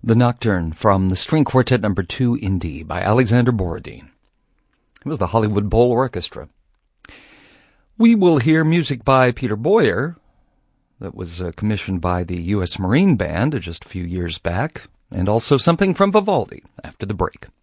The Nocturne from the String Quartet No. 2 in D by Alexander Borodin. It was the Hollywood Bowl Orchestra. We will hear music by Peter Boyer that was commissioned by the U.S. Marine Band just a few years back, and also something from Vivaldi after the break.